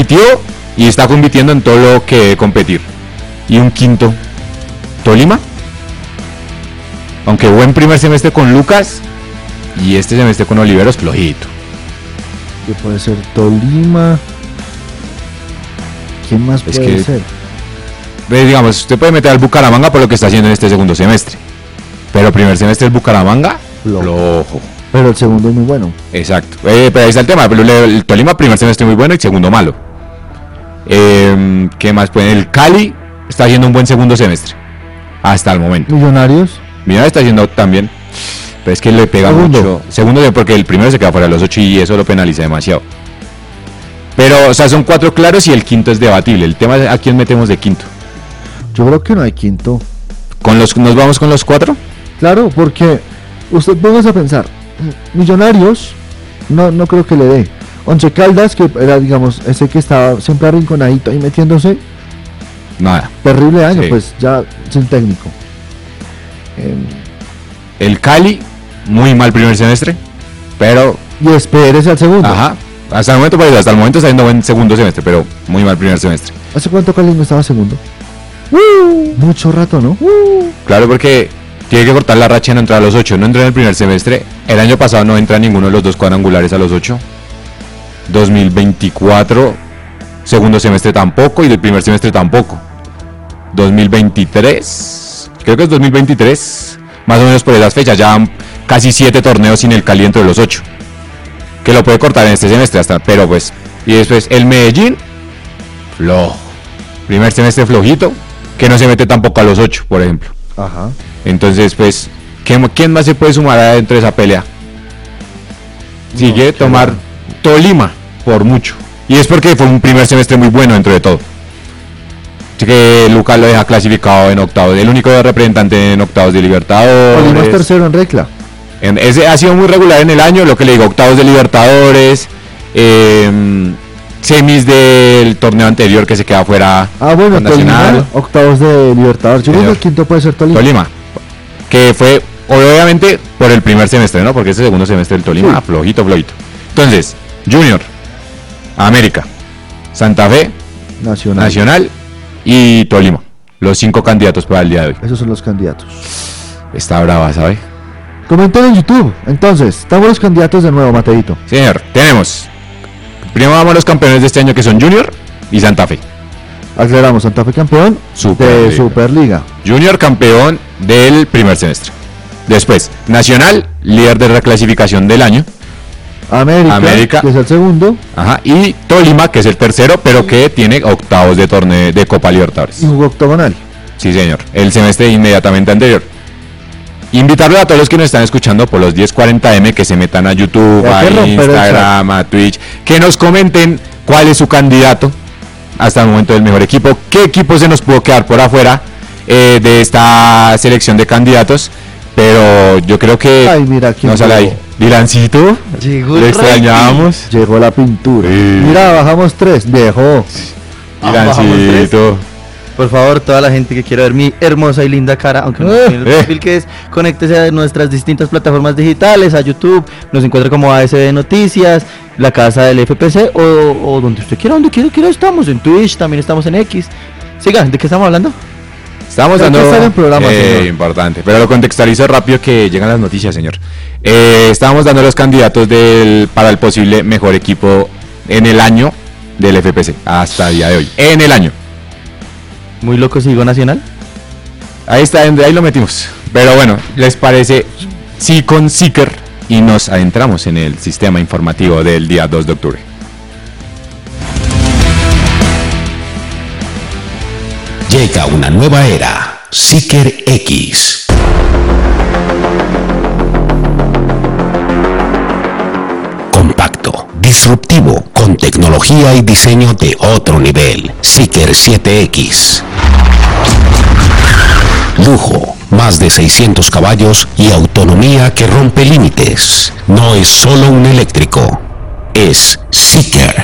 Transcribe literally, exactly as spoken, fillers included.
competió y está compitiendo en todo lo que debe competir. Y un quinto, Tolima. Aunque buen primer semestre con Lucas y este semestre con Oliveros flojito. Que puede ser Tolima. ¿Quién más es puede que, ser? Pues, digamos, usted puede meter al Bucaramanga por lo que está haciendo en este segundo semestre. Pero el primer semestre el Bucaramanga, Flojo. flojo. Pero el segundo es muy bueno. Exacto. Eh, pero ahí está el tema. El Tolima, primer semestre muy bueno y segundo malo. Eh, ¿Qué más? Pues el Cali está haciendo un buen segundo semestre. Hasta el momento. Millonarios. Millonarios está haciendo también. Pero es que le pega Segundo. mucho. Segundo, porque el primero se queda fuera de los ocho y eso lo penaliza demasiado. Pero, o sea, son cuatro claros y el quinto es debatible. El tema es a quién metemos de quinto. Yo creo que no hay quinto. ¿Con los, ¿Nos vamos con los cuatro? Claro, porque usted póngase a pensar. Millonarios, no, no creo que le dé. Once Caldas, que era, digamos, ese que estaba siempre arrinconadito ahí metiéndose. Nada. Terrible año, Sí. pues ya sin técnico. Eh, El Cali, muy mal primer semestre. Pero, y espérese al segundo. ajá. Hasta el momento, pues, hasta el momento está haciendo buen segundo semestre, pero muy mal primer semestre. ¿Hace cuánto Cali no estaba segundo? Uh, Mucho rato, ¿no? Uh. Claro, porque tiene que cortar la racha en entrar a los ocho. No entró en el primer semestre. El año pasado no entra ninguno de los dos cuadrangulares a los ocho. dos mil veinticuatro, segundo semestre tampoco y del primer semestre tampoco. dos mil veintitrés, creo que es dos mil veintitrés, más o menos por esas fechas. Ya casi siete torneos sin el Cali entre los ocho. Que lo puede cortar en este semestre hasta, pero pues. Y después el Medellín, flojo. Primer semestre flojito, que no se mete tampoco a los ocho, por ejemplo. Ajá. Entonces, pues, ¿quién, quién más se puede sumar adentro de esa pelea? Si No, quiere qué tomar bueno. Tolima, por mucho. Y es porque fue un primer semestre muy bueno dentro de todo. Así que Lucas lo deja clasificado en octavos. El único representante en octavos de Libertadores. Tolima es tercero en regla. En- ese ha sido muy regular en el año, lo que le digo, octavos de Libertadores, eh, semis del torneo anterior que se queda fuera Ah, bueno, con Nacional. Tolima, octavos de Libertadores. Yo creo que Señor. el quinto puede ser Tolima. Tolima, que fue obviamente por el primer semestre, ¿no? Porque ese segundo semestre del Tolima, Sí. flojito, flojito. Entonces, Junior, América, Santa Fe, Nacional. Nacional y Tolima. Los cinco candidatos para el día de hoy. Esos son los candidatos. Está brava, ¿sabe? Comenten en YouTube. Entonces, estamos los candidatos de nuevo, Mateito. Señor, tenemos. Primero vamos a los campeones de este año que son Junior y Santa Fe. Aclaramos, Santa Fe campeón Superliga. de Superliga. Junior campeón del primer semestre. Después, Nacional, líder de reclasificación del año. América, América. que es el segundo. Ajá. Y Tolima, que es el tercero, pero que tiene octavos de torneo de Copa Libertadores. Y jugó octogonal. Sí, señor. El semestre inmediatamente anterior. Invitarlos a todos los que nos están escuchando por los diez cuarenta eme que se metan a YouTube, Hay a que romper el Instagram, a Twitch, que nos comenten cuál es su candidato hasta el momento del mejor equipo, qué equipo se nos pudo quedar por afuera eh, de esta selección de candidatos, pero yo creo que Ay, mira quién no sale llegó. ahí. Dilancito, Llegó le el extrañamos. Llegó la pintura. Sí. Mira, bajamos tres. Viejo. Ah, bajamos Dilancito. Por favor, toda la gente que quiera ver mi hermosa y linda cara, aunque no Eh, tiene el eh. perfil que es, conéctese a nuestras distintas plataformas digitales, a YouTube, nos encuentra como A S B Noticias, la casa del F P C o, o donde usted quiera, donde quiera, quiera estamos, en Twitch, también estamos en X. Siga, ¿de qué estamos hablando? Estamos Hay que dando estar en programa, eh, señor. importante, pero lo contextualizo rápido que llegan las noticias, señor. Eh, estábamos dando los candidatos del para el posible mejor equipo en el año del F P C hasta el día de hoy. En el año. Muy loco, sigo Nacional. Ahí está, ahí lo metimos. Pero bueno, ¿les parece si con Seeker y nos adentramos en el sistema informativo del día dos de octubre? Llega una nueva era, Seeker X. Compacto, disruptivo, con tecnología y diseño de otro nivel. Seeker siete equis. Lujo, más de seiscientos caballos y autonomía que rompe límites. No es solo un eléctrico, es Seeker.